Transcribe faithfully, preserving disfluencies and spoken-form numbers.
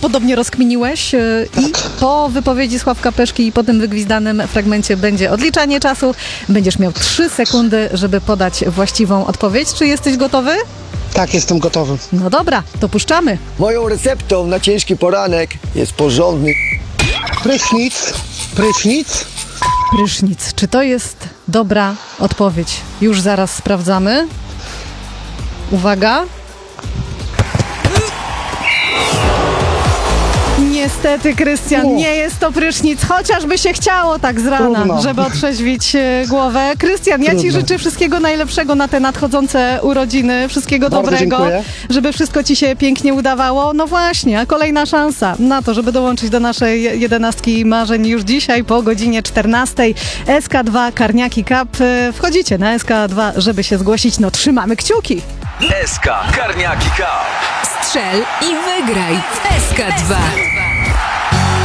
podobnie rozkminiłeś yy, Tak. i po wypowiedzi Sławka Peszki i po tym wygwizdanym fragmencie będzie odliczanie czasu. Będziesz miał trzy sekundy, żeby podać właściwą odpowiedź. Czy jesteś gotowy? Tak, jestem gotowy. No dobra, to puszczamy. Moją receptą na ciężki poranek jest porządny Prysznic, prysznic. Prysznic. Czy to jest dobra odpowiedź? Już zaraz sprawdzamy. Uwaga. Niestety, Krystian, U. nie jest to prysznic, chociażby się chciało tak z rana, Trudno. żeby otrzeźwić e, głowę. Krystian, ja Ci Trudno. życzę wszystkiego najlepszego na te nadchodzące urodziny, wszystkiego Bardzo dobrego, dziękuję. żeby wszystko Ci się pięknie udawało. No właśnie, a kolejna szansa na to, żeby dołączyć do naszej jedenastki marzeń już dzisiaj po godzinie czternastej. S K dwa Karniaki Cup. E, Wchodzicie na S K dwa, żeby się zgłosić. No trzymamy kciuki. S K Karniaki Cup. Strzel i wygraj w S K dwa.